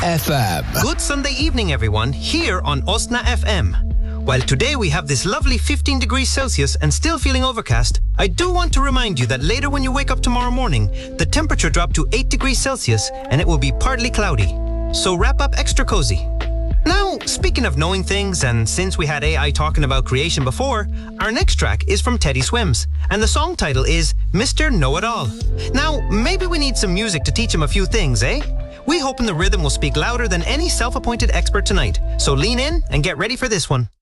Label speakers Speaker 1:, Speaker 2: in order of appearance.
Speaker 1: FM.
Speaker 2: Good Sunday evening, everyone, here on Osna FM. While today we have this lovely 15 degrees Celsius and still feeling overcast, I do want to remind you that later when you wake up tomorrow morning, the temperature dropped to 8 degrees Celsius and it will be partly cloudy. So wrap up extra cozy. Now, speaking of knowing things, and since we had AI talking about creation before, our next track is from Teddy Swims, and the song title is Mr. Know-It-All. Now, maybe we need some music to teach him a few things, eh? We hoping the rhythm will speak louder than any self-appointed expert tonight, so lean in and get ready for this one.